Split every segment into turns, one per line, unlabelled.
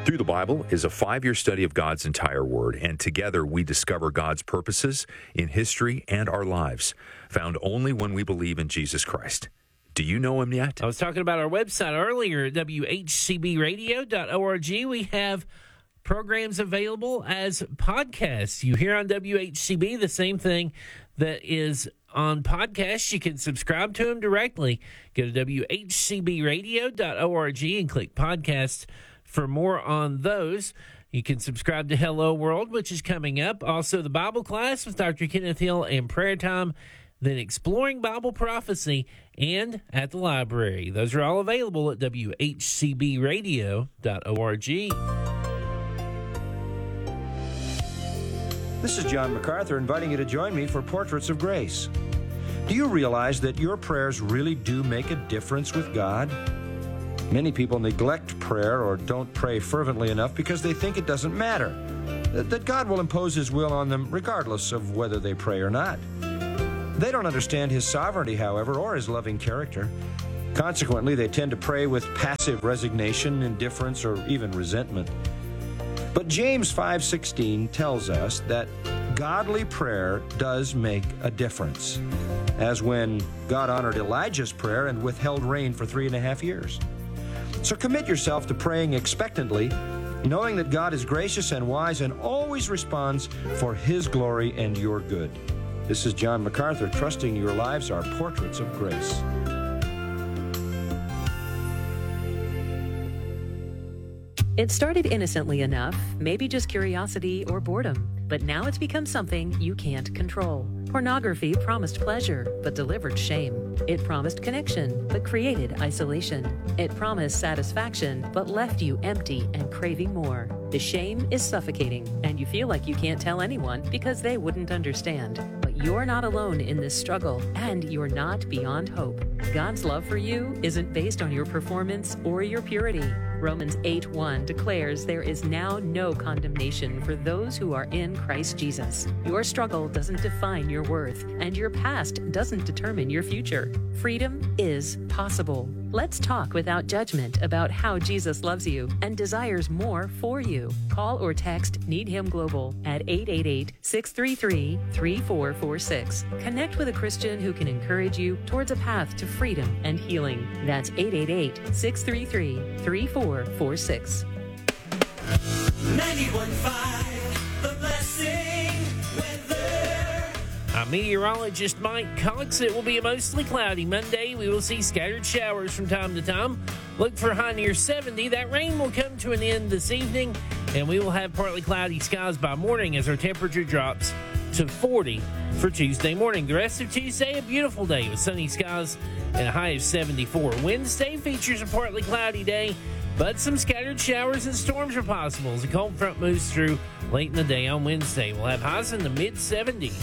Through the Bible is a 5-year study of God's entire Word, and together we discover God's purposes in history and our lives, found only when we believe in Jesus Christ. Do you know Him yet?
I was talking about our website earlier, WHCBradio.org. We have programs available as podcasts. You hear on WHCB the same thing that is on podcasts. You can subscribe to them directly. Go to WHCBradio.org and click podcasts for more on those. You can subscribe to Hello World, which is coming up. Also, the Bible class with Dr. Kenneth Hill and Prayer Time. Then Exploring Bible Prophecy and at the library. Those are all available at WHCBradio.org.
This is John MacArthur inviting you to join me for Portraits of Grace. Do you realize that your prayers really do make a difference with God? Many people neglect prayer or don't pray fervently enough because they think it doesn't matter, that God will impose His will on them regardless of whether they pray or not. They don't understand His sovereignty, however, or His loving character. Consequently, they tend to pray with passive resignation, indifference, or even resentment. But James 5:16 tells us that godly prayer does make a difference, as when God honored Elijah's prayer and withheld rain for 3.5 years. So commit yourself to praying expectantly, knowing that God is gracious and wise and always responds for His glory and your good. This is John MacArthur, trusting your lives are portraits of grace.
It started innocently enough, maybe just curiosity or boredom, but now it's become something you can't control. Pornography promised pleasure, but delivered shame. It promised connection, but created isolation. It promised satisfaction, but left you empty and craving more. The shame is suffocating, and you feel like you can't tell anyone because they wouldn't understand. But you're not alone in this struggle, and you're not beyond hope. God's love for you isn't based on your performance or your purity. Romans 8:1 declares there is now no condemnation for those who are in Christ Jesus. Your struggle doesn't define your worth, and your past doesn't determine your future. Freedom is possible. Let's talk without judgment about how Jesus loves you and desires more for you. Call or text Need Him Global at 888-633-3446. Connect with a Christian who can encourage you towards a path to freedom and healing. That's 888-633-3446.
91.5 The Blessing weather.
I'm meteorologist Mike Cox. It will be a mostly cloudy Monday. We will see scattered showers from time to time. Look for a high near 70. That rain will come to an end this evening, and we will have partly cloudy skies by morning as our temperature drops to 40 for Tuesday morning. The rest of Tuesday, a beautiful day with sunny skies and a high of 74. Wednesday features a partly cloudy day, but some scattered showers and storms are possible as a cold front moves through late in the day on Wednesday. We'll have highs in the mid-70s.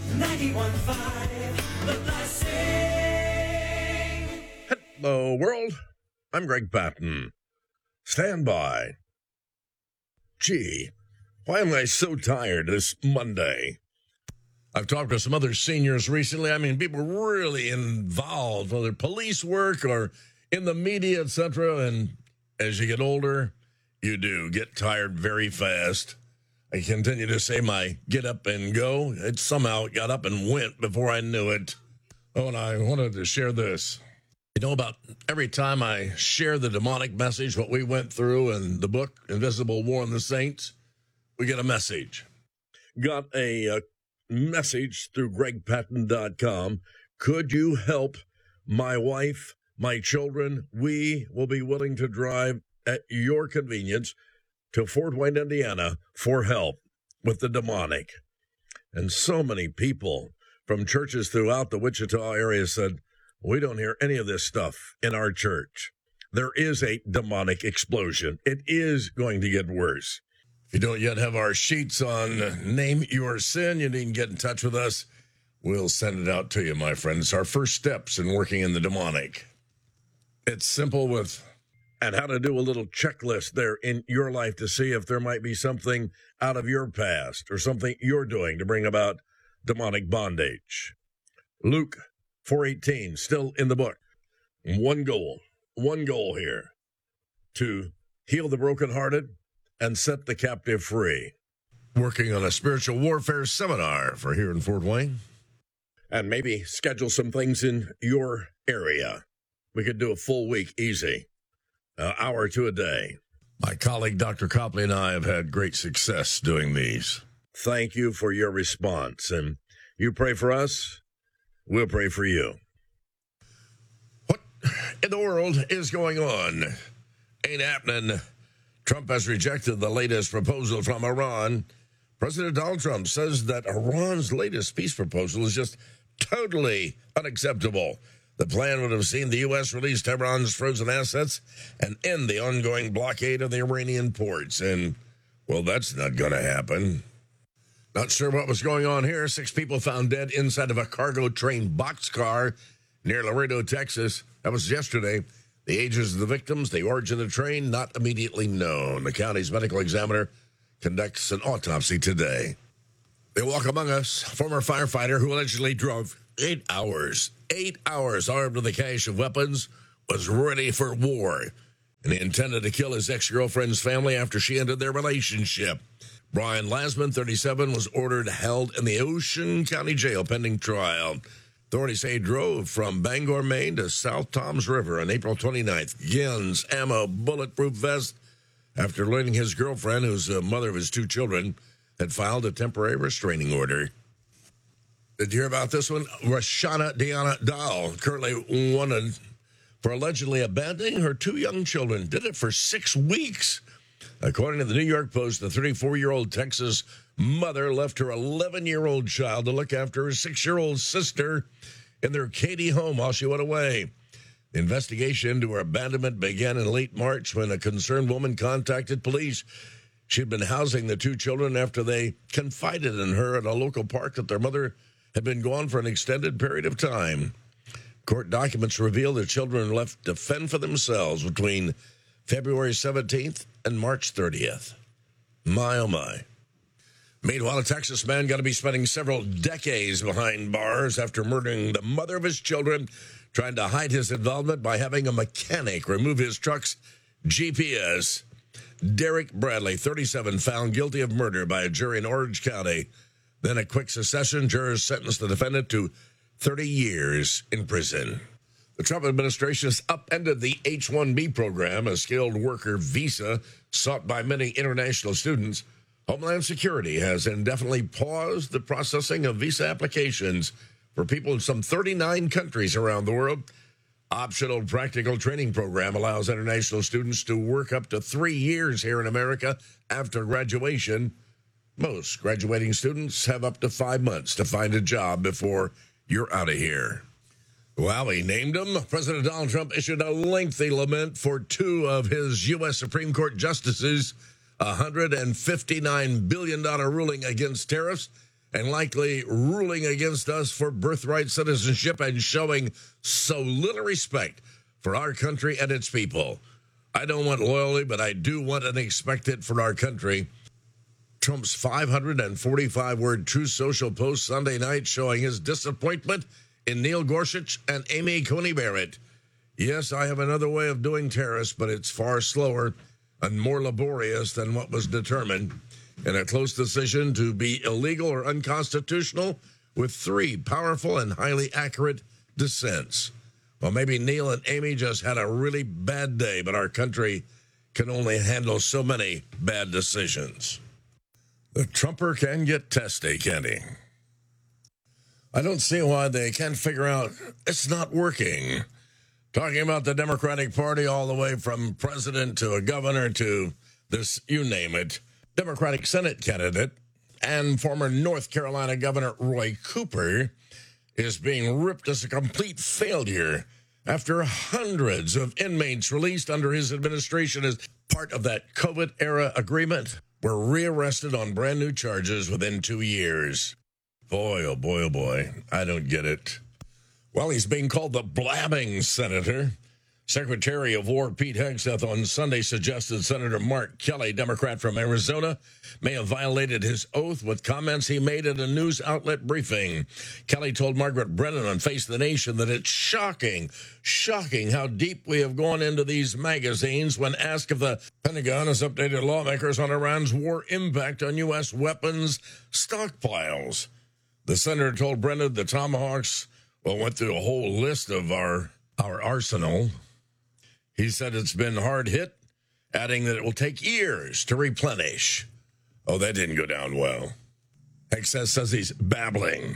91.5 The Blessing.
Hello, world. I'm Greg Patton. Stand by. Gee, why am I so tired this Monday? I've talked to some other seniors recently. I mean, people really involved, whether police work or in the media, etc. And as you get older, you do get tired very fast. I continue to say my get up and go. It somehow got up and went before I knew it. Oh, and I wanted to share this. You know, about every time I share the demonic message, what we went through in the book, Invisible War on the Saints, we get a message. Got a message through gregpatton.com. Could you help my wife, my children? We will be willing to drive at your convenience to Fort Wayne, Indiana for help with the demonic. And so many people from churches throughout the Wichita area said, we don't hear any of this stuff in our church. There is a demonic explosion. It is going to get worse. If you don't yet have our sheets on Name Your Sin, you need to get in touch with us. We'll send it out to you, my friend. It's our first steps in working in the demonic. It's simple and how to do a little checklist there in your life to see if there might be something out of your past or something you're doing to bring about demonic bondage. Luke 4:18, still in the book. One goal here, to heal the brokenhearted, and set the captive free. Working on a spiritual warfare seminar for here in Fort Wayne. And maybe schedule some things in your area. We could do a full week easy. An hour or two a day. My colleague Dr. Copley and I have had great success doing these. Thank you for your response. And you pray for us, we'll pray for you. What in the world is going on? Ain't happening. Trump has rejected the latest proposal from Iran. President Donald Trump says that Iran's latest peace proposal is just totally unacceptable. The plan would have seen the U.S. release Tehran's frozen assets and end the ongoing blockade of the Iranian ports. And, well, that's not going to happen. Not sure what was going on here. 6 people found dead inside of a cargo train boxcar near Laredo, Texas. That was yesterday. The ages of the victims, the origin of the train, not immediately known. The county's medical examiner conducts an autopsy today. They walk among us, former firefighter who allegedly drove 8 hours armed with a cache of weapons, was ready for war. And he intended to kill his ex-girlfriend's family after she ended their relationship. Brian Lasman, 37, was ordered held in the Ocean County Jail pending trial. Authorities say he drove from Bangor, Maine to South Toms River on April 29th. Guns, ammo, bulletproof vest, after learning his girlfriend, who's the mother of his 2 children, had filed a temporary restraining order. Did you hear about this one? Rashana Deanna Dahl, currently wanted for allegedly abandoning her 2 young children. Did it for 6 weeks. According to the New York Post, the 34-year-old Texas mother left her 11-year-old child to look after her 6-year-old sister in their Katy home while she went away. The investigation into her abandonment began in late March when a concerned woman contacted police. She'd been housing the 2 children after they confided in her at a local park that their mother had been gone for an extended period of time. Court documents reveal the children left to fend for themselves between February 17th and March 30th. My, oh my. Meanwhile, a Texas man got to be spending several decades behind bars after murdering the mother of his children, trying to hide his involvement by having a mechanic remove his truck's GPS. Derek Bradley, 37, found guilty of murder by a jury in Orange County. Then a quick succession, jurors sentenced the defendant to 30 years in prison. The Trump administration has upended the H-1B program, a skilled worker visa sought by many international students. Homeland Security has indefinitely paused the processing of visa applications for people in some 39 countries around the world. Optional practical training program allows international students to work up to 3 years here in America after graduation. Most graduating students have up to 5 months to find a job before you're out of here. Well, he named them. President Donald Trump issued a lengthy lament for 2 of his U.S. Supreme Court justices, a $159 billion ruling against tariffs, and likely ruling against us for birthright citizenship and showing so little respect for our country and its people. I don't want loyalty, but I do want and expect it for our country. Trump's 545-word Truth Social post Sunday night showing his disappointment in Neil Gorsuch and Amy Coney Barrett. Yes, I have another way of doing tariffs, but it's far slower and more laborious than what was determined in a close decision to be illegal or unconstitutional with 3 powerful and highly accurate dissents. Well, maybe Neil and Amy just had a really bad day, but our country can only handle so many bad decisions. The Trumper can get testy, can't he? I don't see why they can't figure out it's not working. Talking about the Democratic Party all the way from president to a governor to this, you name it, Democratic Senate candidate and former North Carolina Governor Roy Cooper is being ripped as a complete failure after hundreds of inmates released under his administration as part of that COVID-era agreement were rearrested on brand new charges within 2 years. Boy, oh boy, oh boy, I don't get it. Well, he's being called the blabbing senator. Secretary of War Pete Hegseth on Sunday suggested Senator Mark Kelly, Democrat from Arizona, may have violated his oath with comments he made at a news outlet briefing. Kelly told Margaret Brennan on Face the Nation that it's shocking how deep we have gone into these magazines when asked if the Pentagon has updated lawmakers on Iran's war impact on U.S. weapons stockpiles. The senator told Brennan the Tomahawks went through a whole list of our arsenal. He said it's been hard hit, adding that it will take years to replenish. Oh, that didn't go down well. Hegseth says he's babbling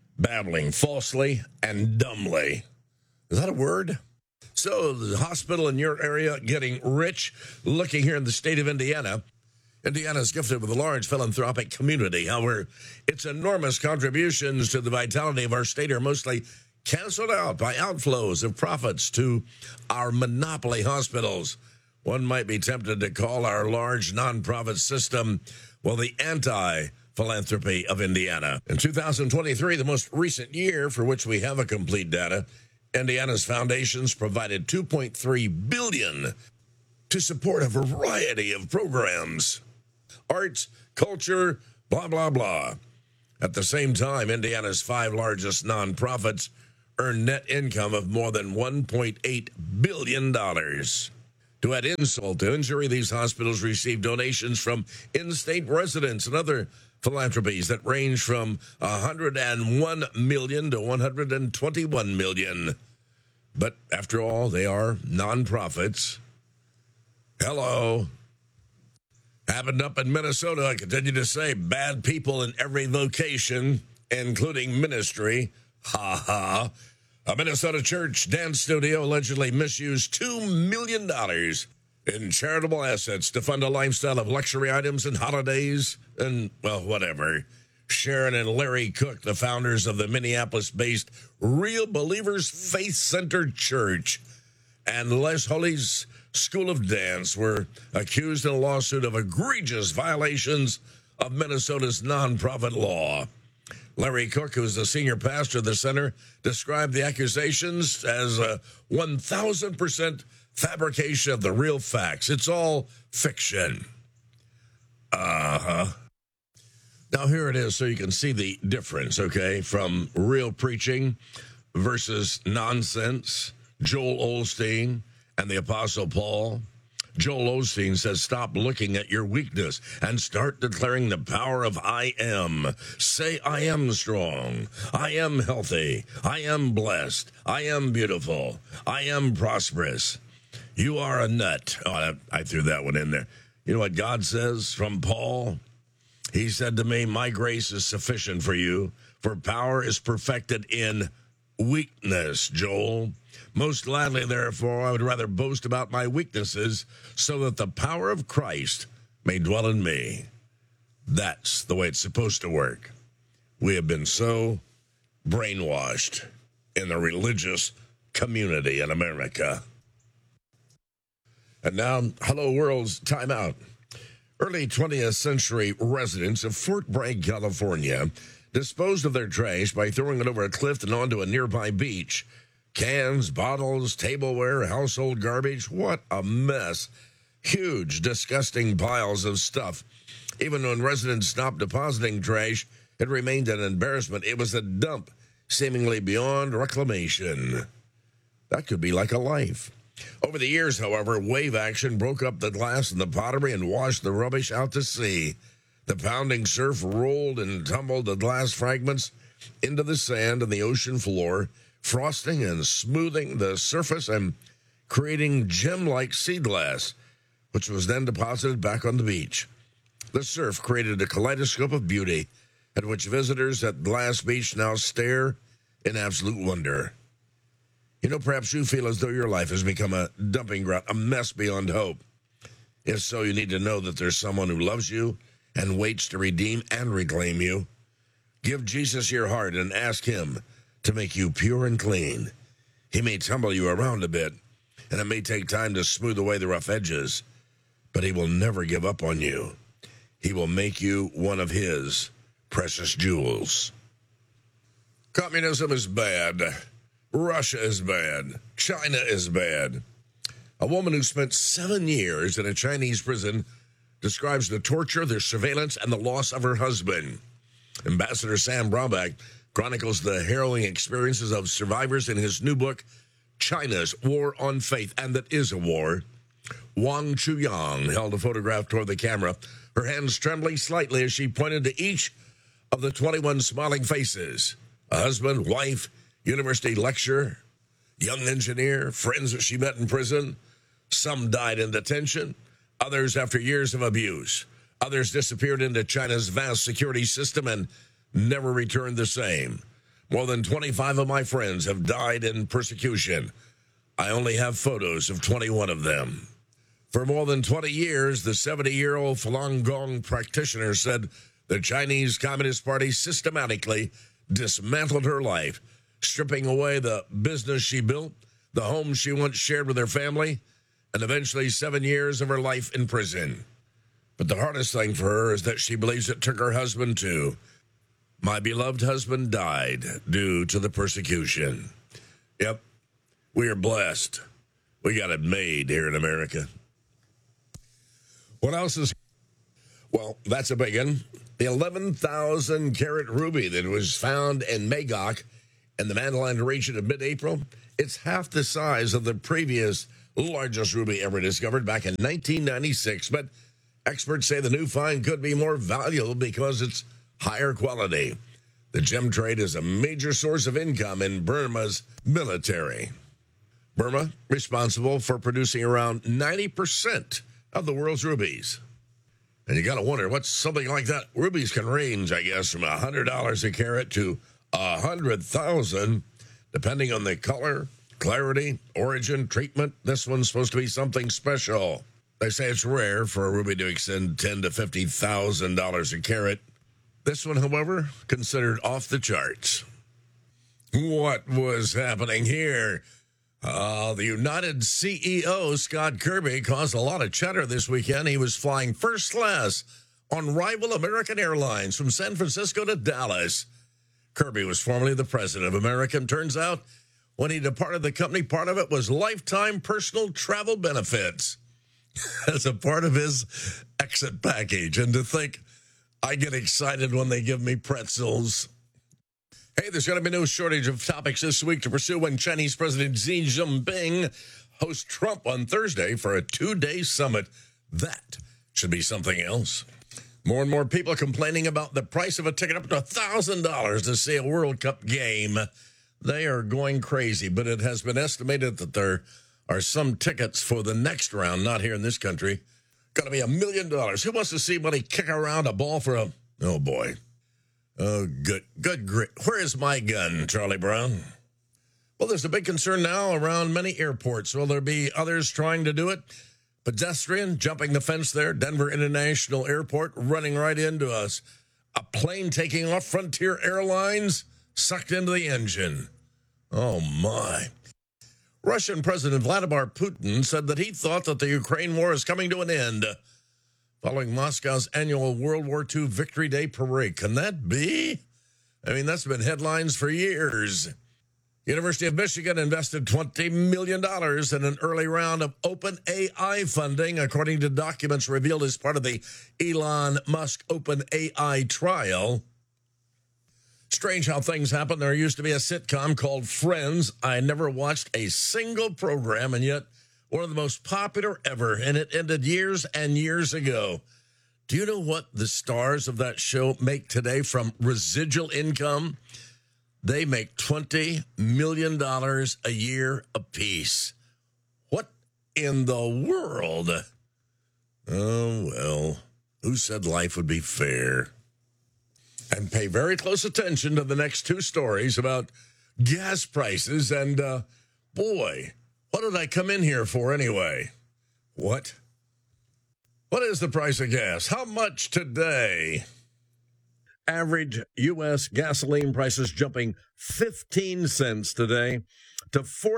falsely and dumbly. Is that a word? So the hospital in your area getting rich. Looking here in the state of Indiana. Indiana is gifted with a large philanthropic community. However, its enormous contributions to the vitality of our state are mostly canceled out by outflows of profits to our monopoly hospitals. One might be tempted to call our large nonprofit system, the anti-philanthropy of Indiana. In 2023, the most recent year for which we have a complete data, Indiana's foundations provided $2.3 billion to support a variety of programs. Arts, culture, blah, blah, blah. At the same time, Indiana's 5 largest nonprofits earned net income of more than $1.8 billion. To add insult to injury, these hospitals receive donations from in-state residents and other philanthropies that range from $101 million to $121 million. But after all, they are nonprofits. Hello. Happened up in Minnesota. I continue to say bad people in every vocation, including ministry. Ha ha. A Minnesota church dance studio allegedly misused $2 million in charitable assets to fund a lifestyle of luxury items and holidays and, whatever. Sharon and Larry Cook, the founders of the Minneapolis-based Real Believers Faith Center Church and Les Holly's School of Dance, were accused in a lawsuit of egregious violations of Minnesota's nonprofit law. Larry Cook, who is the senior pastor of the center, described the accusations as a 1,000% fabrication of the real facts. It's all fiction. Now, here it is so you can see the difference, okay, from real preaching versus nonsense. Joel Osteen and the Apostle Paul. Joel Osteen says, stop looking at your weakness and start declaring the power of I am. Say, I am strong. I am healthy. I am blessed. I am beautiful. I am prosperous. You are a nut. Oh, I threw that one in there. You know what God says from Paul? He said to me, my grace is sufficient for you, for power is perfected in weakness, Joel. Most gladly, therefore, I would rather boast about my weaknesses so that the power of Christ may dwell in me. That's the way it's supposed to work. We have been so brainwashed in the religious community in America. And now, hello world's time out. Early 20th century residents of Fort Bragg, California, disposed of their trash by throwing it over a cliff and onto a nearby beach. Cans, bottles, tableware, household garbage. What a mess. Huge, disgusting piles of stuff. Even when residents stopped depositing trash, it remained an embarrassment. It was a dump, seemingly beyond reclamation. That could be like a life. Over the years, however, wave action broke up the glass and the pottery and washed the rubbish out to sea. The pounding surf rolled and tumbled the glass fragments into the sand and the ocean floor, frosting and smoothing the surface and creating gem-like sea glass, which was then deposited back on the beach. The surf created a kaleidoscope of beauty at which visitors at Glass Beach now stare in absolute wonder. You know, perhaps you feel as though your life has become a dumping ground, a mess beyond hope. If so, you need to know that there's someone who loves you and waits to redeem and reclaim you. Give Jesus your heart and ask him to make you pure and clean. He may tumble you around a bit, and it may take time to smooth away the rough edges, but he will never give up on you. He will make you one of his precious jewels. Communism is bad. Russia is bad. China is bad. A woman who spent 7 years in a Chinese prison describes the torture, the surveillance, and the loss of her husband. Ambassador Sam Brownback chronicles the harrowing experiences of survivors in his new book, China's War on Faith, and that is a war. Wang Chuyang held a photograph toward the camera, her hands trembling slightly as she pointed to each of the 21 smiling faces. A husband, wife, university lecturer, young engineer, friends that she met in prison. Some died in detention, others after years of abuse. Others disappeared into China's vast security system and never returned the same. More than 25 of my friends have died in persecution. I only have photos of 21 of them. For more than 20 years, the 70-year-old Falun Gong practitioner said the Chinese Communist Party systematically dismantled her life, stripping away the business she built, the home she once shared with her family, and eventually 7 years of her life in prison. But the hardest thing for her is that she believes it took her husband too. My beloved husband died due to the persecution. Yep, we are blessed. We got it made here in America. What else is... Well, that's a big one. The 11,000-carat ruby that was found in Magok in the Mandalay region of mid-April, it's half the size of the previous largest ruby ever discovered back in 1996. But experts say the new find could be more valuable because it's higher quality. The gem trade is a major source of income in Burma's military. Burma, responsible for producing around 90% of the world's rubies. And you got to wonder, what's something like that? Rubies can range, I guess, from $100 a carat to $100,000, depending on the color, clarity, origin, treatment. This one's supposed to be something special. They say it's rare for a ruby to extend $10,000 to $50,000 a carat. This one, however, considered off the charts. What was happening here? The United CEO, Scott Kirby, caused a lot of chatter this weekend. He was flying first class on rival American Airlines from San Francisco to Dallas. Kirby was formerly the president of American. Turns out, when he departed the company, part of it was lifetime personal travel benefits as a part of his exit package. And to think, I get excited when they give me pretzels. Hey, there's going to be no shortage of topics this week to pursue when Chinese President Xi Jinping hosts Trump on Thursday for a 2-day summit. That should be something else. More and more people complaining about the price of a ticket up to $1,000 to see a World Cup game. They are going crazy, but it has been estimated that there are some tickets for the next round, not here in this country, going to be $1 million. Who wants to see money kick around a ball for a... Oh, boy. Oh, good grit. Where is my gun, Charlie Brown? Well, there's a big concern now around many airports. Will there be others trying to do it? Pedestrian jumping the fence there, Denver International Airport, running right into us. A plane taking off, Frontier Airlines, sucked into the engine. Oh, my. Russian President Vladimir Putin said that he thought that the Ukraine war is coming to an end following Moscow's annual World War II Victory Day parade. Can that be? I mean, that's been headlines for years. University of Michigan invested $20 million in an early round of OpenAI funding, according to documents revealed as part of the Elon Musk OpenAI trial. Strange how things happen. There used to be a sitcom called Friends. I never watched a single program, and yet one of the most popular ever, and it ended years and years ago. Do you know what the stars of that show make today from residual income? They make $20 million a year apiece. What in the world? Oh, well, who said life would be fair? And pay very close attention to the next two stories about gas prices. And, boy, what did I come in here for anyway? What? What is the price of gas? How much today? Average U.S. gasoline prices jumping 15 cents today to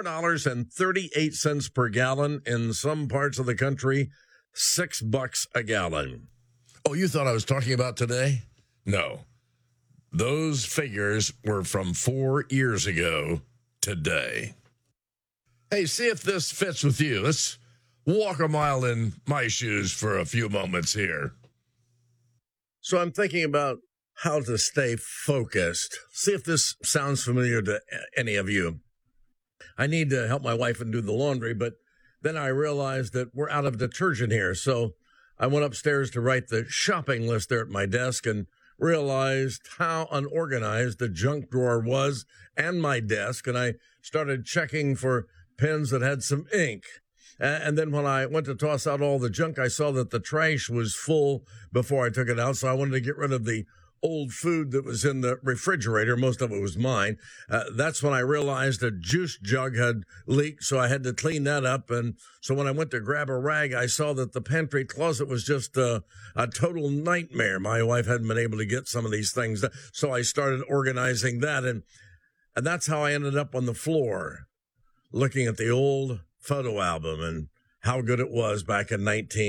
$4.38 per gallon. In some parts of the country, $6 a gallon. Oh, you thought I was talking about today? No. Those figures were from 4 years ago today. Hey, see if this fits with you. Let's walk a mile in my shoes for a few moments here. So I'm thinking about how to stay focused. See if this sounds familiar to any of you. I need to help my wife and do the laundry, but then I realized that we're out of detergent here. So I went upstairs to write the shopping list there at my desk and realized how unorganized the junk drawer was and my desk. And I started checking for pens that had some ink. And then when I went to toss out all the junk, I saw that the trash was full before I took it out. So I wanted to get rid of the old food that was in the refrigerator. Most of it was mine. That's when I realized a juice jug had leaked, so I had to clean that up. And so when I went to grab a rag, I saw that the pantry closet was just a total nightmare. My wife hadn't been able to get some of these things, so I started organizing that. And that's how I ended up on the floor, looking at the old photo album and how good it was back in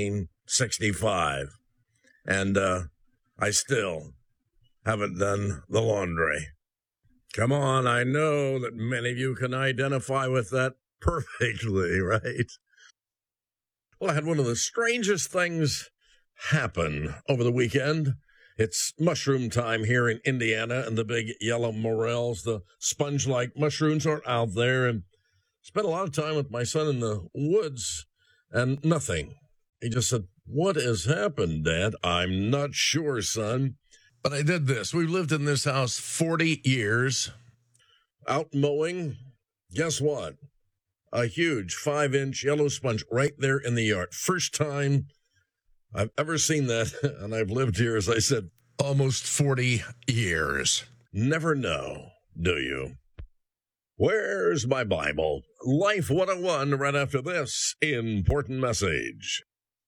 1965. And I still haven't done the laundry. Come on, I know that many of you can identify with that perfectly, right? Well, I had one of the strangest things happen over the weekend. It's mushroom time here in Indiana, and the big yellow morels, the sponge-like mushrooms, are out there. And spent a lot of time with my son in the woods, and nothing. He just said, "What has happened, Dad?" "I'm not sure, son. But I did this. We've lived in this house 40 years, out mowing. Guess what? A huge 5-inch yellow sponge right there in the yard. First time I've ever seen that, and I've lived here, as I said, almost 40 years. Never know, do you? Where's my Bible? Life 101 right after this important message.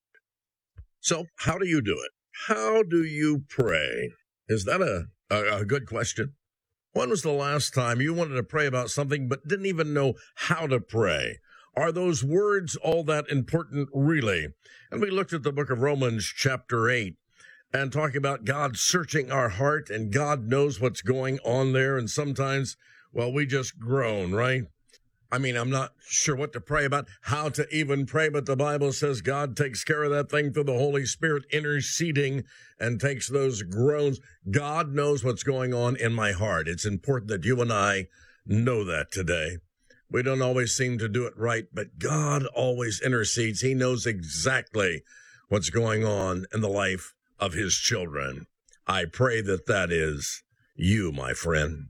So, how do you do it? How do you pray? Is that a good question? When was the last time you wanted to pray about something but didn't even know how to pray? Are those words all that important, really? And we looked at the book of Romans chapter 8 and talking about God searching our heart, and God knows what's going on there. And sometimes, well, we just groan, right? I mean, I'm not sure what to pray about, how to even pray, but the Bible says God takes care of that thing through the Holy Spirit interceding and takes those groans. God knows what's going on in my heart. It's important that you and I know that today. We don't always seem to do it right, but God always intercedes. He knows exactly what's going on in the life of his children. I pray that that is you, my friend.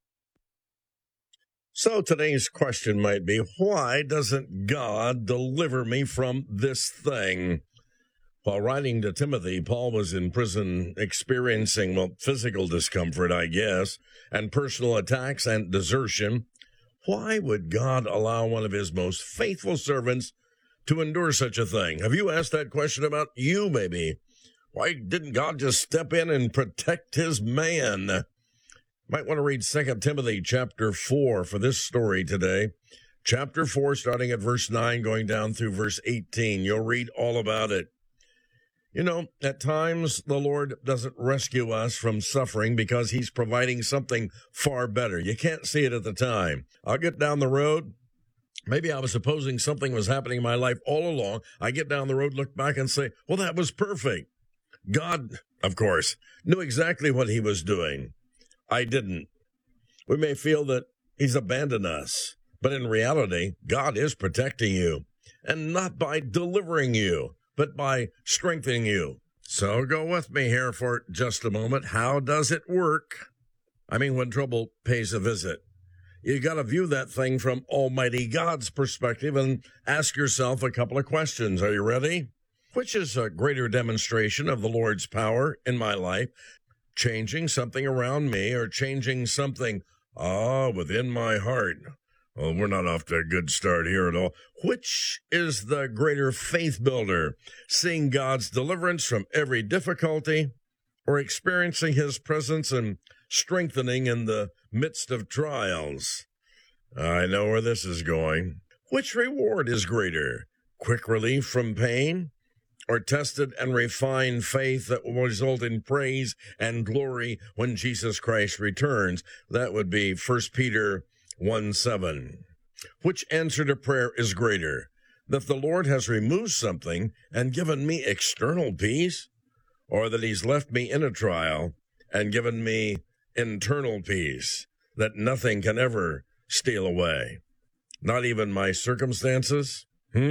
So today's question might be, why doesn't God deliver me from this thing? While writing to Timothy, Paul was in prison experiencing, physical discomfort, I guess, and personal attacks and desertion. Why would God allow one of his most faithful servants to endure such a thing? Have you asked that question about you, maybe? Why didn't God just step in and protect his man? Might want to read 2 Timothy chapter 4 for this story today. Chapter 4, starting at verse 9, going down through verse 18. You'll read all about it. You know, at times the Lord doesn't rescue us from suffering because he's providing something far better. You can't see it at the time. I'll get down the road. Maybe I was supposing something was happening in my life all along. I get down the road, look back and say, well, that was perfect. God, of course, knew exactly what he was doing. I didn't. We may feel that he's abandoned us, but in reality, God is protecting you, and not by delivering you, but by strengthening you. So go with me here for just a moment. How does it work? I mean, when trouble pays a visit, you got to view that thing from Almighty God's perspective and ask yourself a couple of questions. Are you ready? Which is a greater demonstration of the Lord's power in my life? Changing something around me or changing something within my heart? Well, we're not off to a good start here at all. Which is the greater faith builder? Seeing God's deliverance from every difficulty or experiencing his presence and strengthening in the midst of trials? I know where this is going. Which reward is greater? Quick relief from pain or tested and refined faith that will result in praise and glory when Jesus Christ returns? That would be 1 Peter 1:7. Which answer to prayer is greater? that the Lord has removed something and given me external peace, or that he's left me in a trial and given me internal peace that nothing can ever steal away? Not even my circumstances?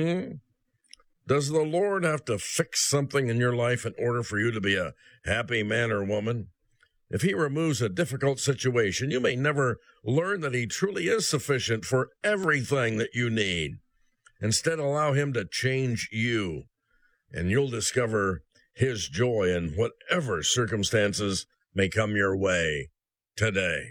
Does the Lord have to fix something in your life in order for you to be a happy man or woman? If he removes a difficult situation, you may never learn that he truly is sufficient for everything that you need. Instead, allow him to change you, and you'll discover his joy in whatever circumstances may come your way today.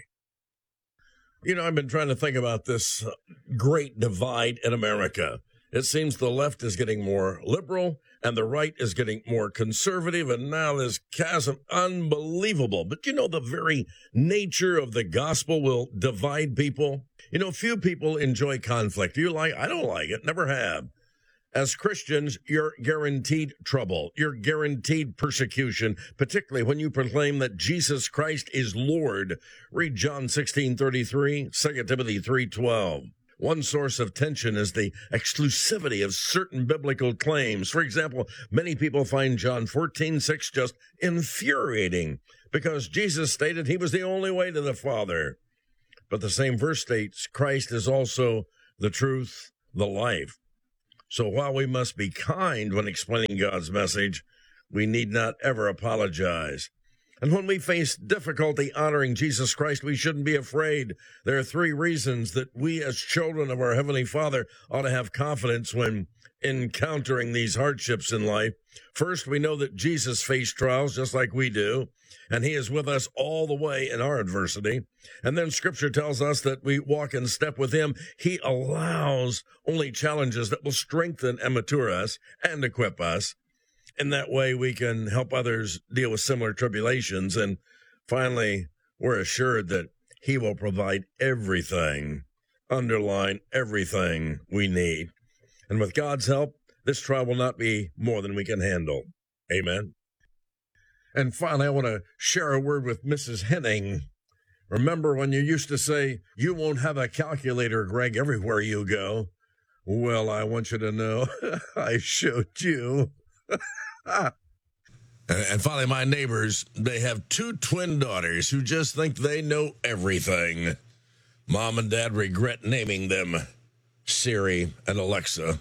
You know, I've been trying to think about this great divide in America. It seems the left is getting more liberal and the right is getting more conservative, and now this chasm, unbelievable. But you know, the very nature of the gospel will divide people. You know, few people enjoy conflict. I don't like it, never have. As Christians, you're guaranteed trouble. You're guaranteed persecution, particularly when you proclaim that Jesus Christ is Lord. Read John 16:33, 2 Timothy 3:12. One source of tension is the exclusivity of certain biblical claims. For example, many people find John 14:6 just infuriating because Jesus stated he was the only way to the Father. But the same verse states Christ is also the truth, the life. So while we must be kind when explaining God's message, we need not ever apologize. And when we face difficulty honoring Jesus Christ, we shouldn't be afraid. There are 3 reasons that we as children of our Heavenly Father ought to have confidence when encountering these hardships in life. First, we know that Jesus faced trials just like we do, and he is with us all the way in our adversity. And then Scripture tells us that we walk in step with him. He allows only challenges that will strengthen and mature us and equip us. In that way, we can help others deal with similar tribulations. And finally, we're assured that he will provide everything, underline everything we need. And with God's help, this trial will not be more than we can handle. Amen. And finally, I want to share a word with Mrs. Henning. Remember when you used to say, "You won't have a calculator, Greg, everywhere you go"? Well, I want you to know I showed you. And finally, my neighbors, they have 2 twin daughters who just think they know everything. Mom and Dad regret naming them Siri and Alexa.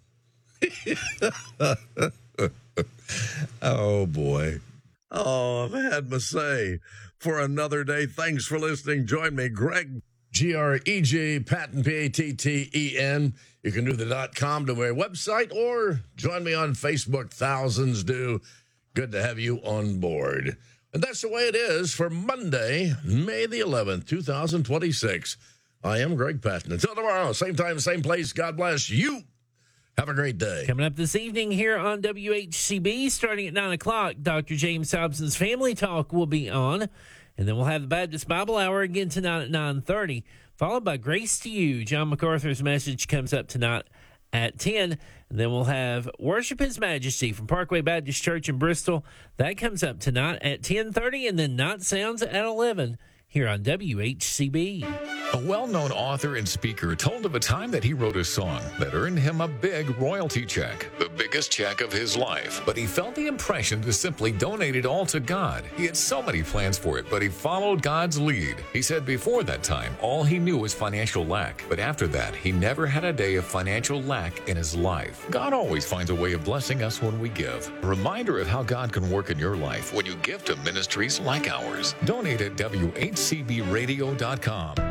Oh, boy. Oh, I've had my say. For another day, thanks for listening. Join me, Greg, Greg, Patton, Patten. You can do the .com to my website, or join me on Facebook. Thousands do. Good to have you on board. And that's the way it is for Monday, May the 11th, 2026. I am Greg Patton. Until tomorrow, same time, same place. God bless you. Have a great day.
Coming up this evening here on WHCB, starting at 9 o'clock, Dr. James Thompson's Family Talk will be on. And then we'll have the Baptist Bible Hour again tonight at 9:30, followed by Grace to You. John MacArthur's message comes up tonight at 10. And then we'll have Worship His Majesty from Parkway Baptist Church in Bristol. That comes up tonight at 10:30, and then Night Sounds at 11 here on WHCB.
A well-known author and speaker told of a time that he wrote a song that earned him a big royalty check, the biggest check of his life. But he felt the impression to simply donate it all to God. He had so many plans for it, but he followed God's lead. He said before that time, all he knew was financial lack. But after that, he never had a day of financial lack in his life. God always finds a way of blessing us when we give. A reminder of how God can work in your life when you give to ministries like ours. Donate at WHCBradio.com.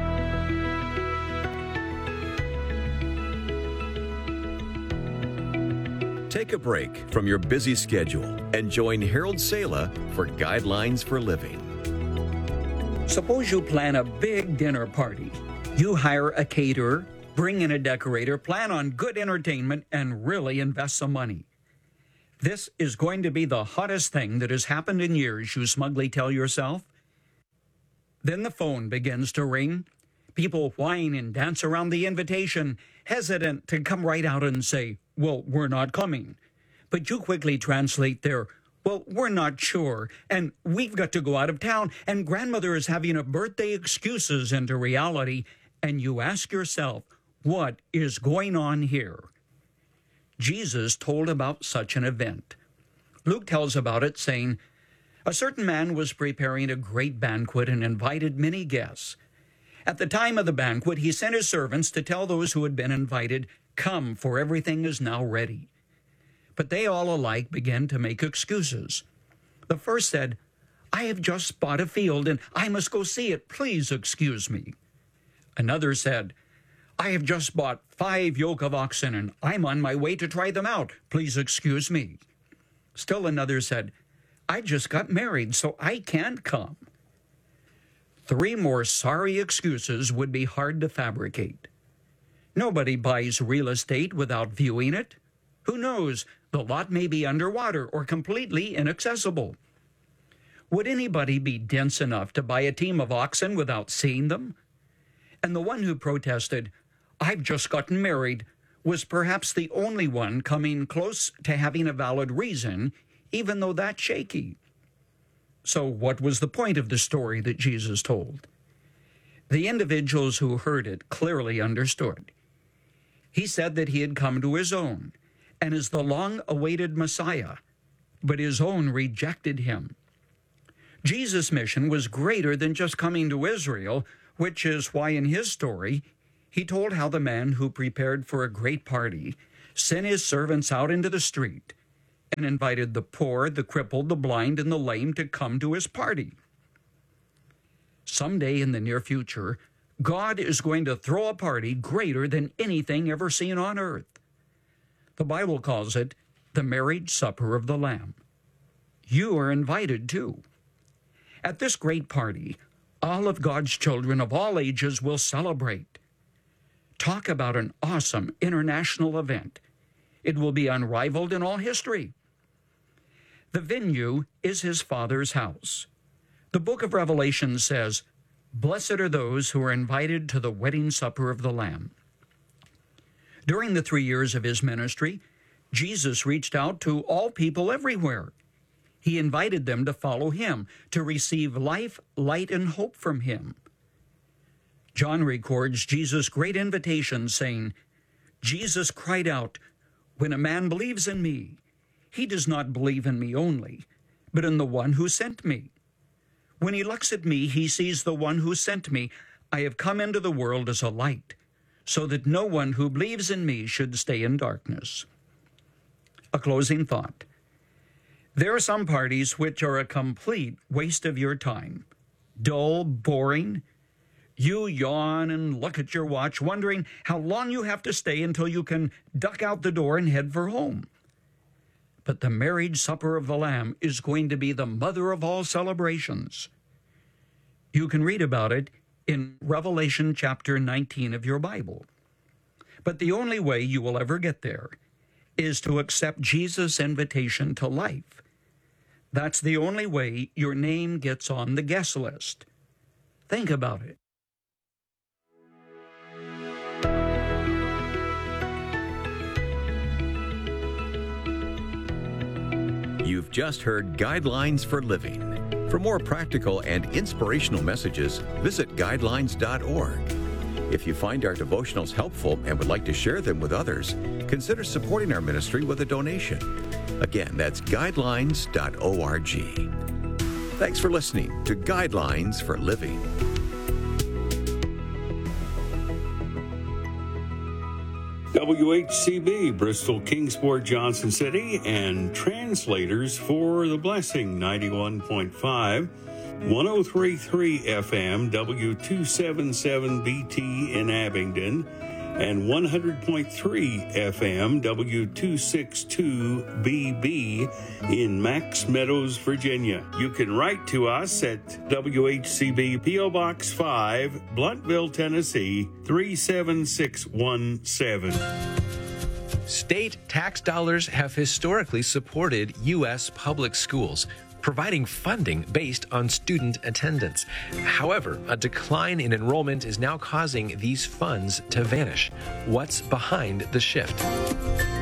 Take a break from your busy schedule and join Harold Sala for Guidelines for Living.
Suppose you plan a big dinner party. You hire a caterer, bring in a decorator, plan on good entertainment, and really invest some money. This is going to be the hottest thing that has happened in years, you smugly tell yourself. Then the phone begins to ring. People whine and dance around the invitation, hesitant to come right out and say, "Well, we're not coming." But you quickly translate their, "Well, we're not sure, and we've got to go out of town, and grandmother is having a birthday excuses" into reality, and you ask yourself, what is going on here? Jesus told about such an event. Luke tells about it, saying, "A certain man was preparing a great banquet and invited many guests. At the time of the banquet, he sent his servants to tell those who had been invited, 'Come, for everything is now ready.' But they all alike began to make excuses. The first said, 'I have just bought a field and I must go see it. Please excuse me.' Another said, 'I have just bought 5 yoke of oxen and I'm on my way to try them out. Please excuse me.' Still another said, 'I just got married, so I can't come.' 3 more sorry excuses would be hard to fabricate. Nobody buys real estate without viewing it. Who knows, the lot may be underwater or completely inaccessible. Would anybody be dense enough to buy a team of oxen without seeing them? And the one who protested, 'I've just gotten married,' was perhaps the only one coming close to having a valid reason, even though that's shaky. So what was the point of the story that Jesus told? The individuals who heard it clearly understood. He said that he had come to his own, and is the long-awaited Messiah, but his own rejected him. Jesus' mission was greater than just coming to Israel, which is why in his story, he told how the man who prepared for a great party sent his servants out into the street and invited the poor, the crippled, the blind, and the lame to come to his party. Someday in the near future, God is going to throw a party greater than anything ever seen on earth. The Bible calls it the marriage supper of the Lamb. You are invited too. At this great party, all of God's children of all ages will celebrate. Talk about an awesome international event. It will be unrivaled in all history. The venue is his Father's house. The book of Revelation says, "Blessed are those who are invited to the wedding supper of the Lamb." During the 3 years of his ministry, Jesus reached out to all people everywhere. He invited them to follow him, to receive life, light, and hope from him. John records Jesus' great invitation, saying, "Jesus cried out, 'When a man believes in me, he does not believe in me only, but in the one who sent me. When he looks at me, he sees the one who sent me. I have come into the world as a light, so that no one who believes in me should stay in darkness.'" A closing thought. There are some parties which are a complete waste of your time. Dull, boring. You yawn and look at your watch, wondering how long you have to stay until you can duck out the door and head for home. But the marriage supper of the Lamb is going to be the mother of all celebrations. You can read about it in Revelation chapter 19 of your Bible. But the only way you will ever get there is to accept Jesus' invitation to life. That's the only way your name gets on the guest list. Think about it.
You've just heard Guidelines for Living. For more practical and inspirational messages, visit guidelines.org. If you find our devotionals helpful and would like to share them with others, consider supporting our ministry with a donation. Again, that's guidelines.org. Thanks for listening to Guidelines for Living.
WHCB, Bristol, Kingsport, Johnson City, and translators for The Blessing, 91.5, 103.3 FM, W277BT in Abingdon, and 100.3 FM, W262BB in Max Meadows, Virginia. You can write to us at WHCB P.O. Box 5, Bluntville, Tennessee, 37617.
State tax dollars have historically supported U.S. public schools, providing funding based on student attendance. However, a decline in enrollment is now causing these funds to vanish. What's behind the shift?